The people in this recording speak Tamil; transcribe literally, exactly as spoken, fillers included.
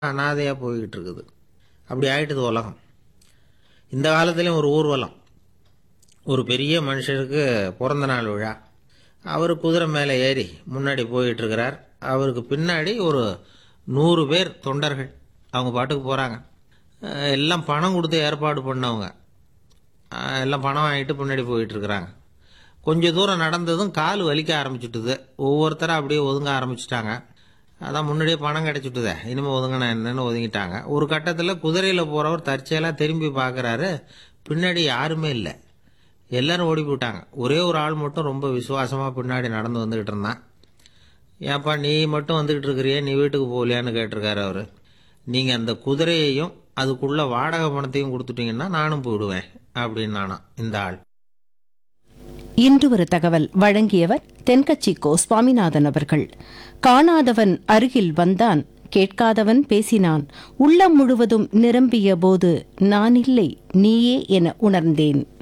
அனாதையாக போய்கிட்டு இருக்குது. அப்படி ஆயிட்டுது உலகம். இந்த காலத்துலேயும் ஒரு ஊர்வலம், ஒரு பெரிய மனுஷருக்கு பிறந்த நாள் விழா. அவர் குதிரை மேலே ஏறி முன்னாடி போயிட்டு இருக்கிறார். அவருக்கு பின்னாடி ஒரு நூறு பேர் தொண்டர்கள் அவங்க பாட்டுக்கு போகிறாங்க. எல்லாம் பணம் கொடுத்து ஏற்பாடு பண்ணவங்க. எல்லாம் பணம் வாங்கிட்டு பின்னாடி போயிட்டு இருக்கிறாங்க. கொஞ்சம் தூரம் நடந்ததும் கால் வலிக்க ஆரம்பிச்சுட்டுது. ஒவ்வொருத்தரும் அப்படியே ஒதுங்க ஆரம்பிச்சிட்டாங்க. அதான் முன்னாடியே பணம் கிடைச்சிட்டுதே, இனிமேல் ஒதுங்கினா என்னன்னு ஒதுங்கிட்டாங்க. ஒரு கட்டத்தில் குதிரையில் போகிறவர் தற்செயலாக திரும்பி பார்க்குறாரு, பின்னாடி யாருமே இல்லை, எல்லாரும் ஓடி போயிட்டாங்க. ஒரே ஒரு ஆள் மட்டும் ரொம்ப விசுவாசமாக பின்னாடி நடந்து வந்துக்கிட்டு இருந்தான். ஏன்ப்பா நீ மட்டும் வந்துக்கிட்டு இருக்கிறியே, நீ வீட்டுக்கு போகலையான்னு கேட்டிருக்காரு அவர். நீங்கள் அந்த குதிரையையும் அதுக்குள்ள வாடகை பணத்தையும் கொடுத்துட்டீங்கன்னா நானும் போயிடுவேன் அப்படின்னு நானா இந்த ஆள். இன்று ஒரு தகவல் வழங்கியவர் தென்கட்சி கோ சுவாமிநாதன் அவர்கள். காணாதவன் அருகில் வந்தான், கேட்காதவன் பேசினான், உள்ளம் முழுவதும் நிரம்பிய போது நான் இல்லை நீயே என உணர்ந்தேன்.